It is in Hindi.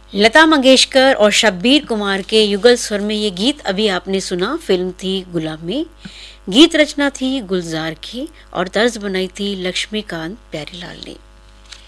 लता मंगेशकर और शब्बीर कुमार के युगल स्वर में ये गीत अभी आपने सुना। फिल्म थी गुलाम में। गीत रचना थी गुलजार की और तर्ज बनाई थी लक्ष्मीकांत प्यारीलाल ने।